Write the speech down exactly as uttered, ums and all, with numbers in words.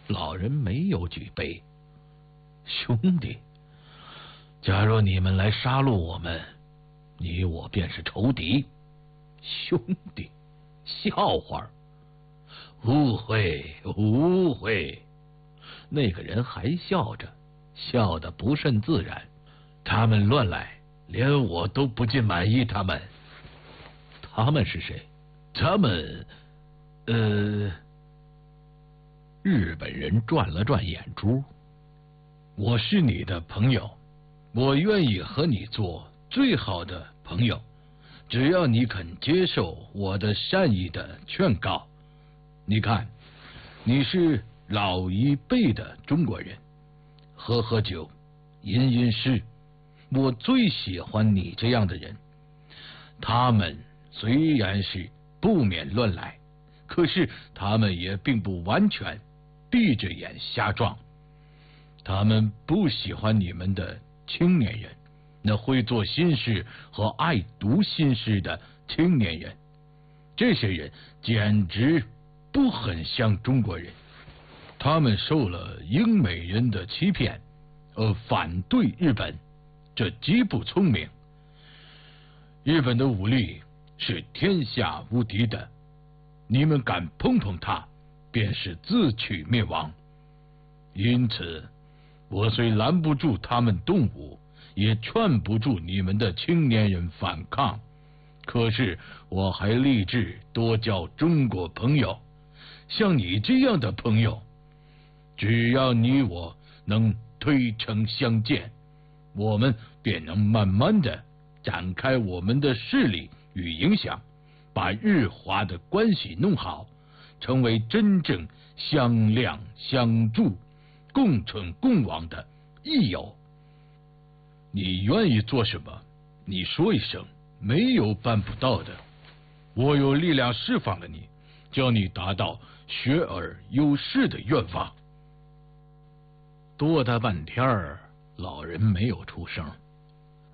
老人没有举杯。兄弟，假若你们来杀戮我们，你我便是仇敌。兄弟，笑话，误会，误会。那个人还笑着，笑得不甚自然。他们乱来，连我都不尽满意他们。他们是谁？他们，呃，日本人转了转眼珠。我是你的朋友，我愿意和你做最好的朋友，只要你肯接受我的善意的劝告。你看，你是老一辈的中国人，喝喝酒，吟吟诗，我最喜欢你这样的人。他们虽然是不免乱来，可是他们也并不完全闭着眼瞎撞。他们不喜欢你们的青年人，那会做新诗和爱读新诗的青年人。这些人简直不很像中国人。他们受了英美人的欺骗，而反对日本，这极不聪明。日本的武力是天下无敌的，你们敢碰碰它，便是自取灭亡。因此，我虽拦不住他们动武，也劝不住你们的青年人反抗，可是我还立志多交中国朋友，像你这样的朋友。只要你我能推诚相见，我们便能慢慢的展开我们的势力与影响，把日华的关系弄好，成为真正相谅相助、共存共亡的益友。你愿意做什么？你说一声，没有办不到的。我有力量释放了你，叫你达到学而优势的愿望。多大半天儿，老人没有出声。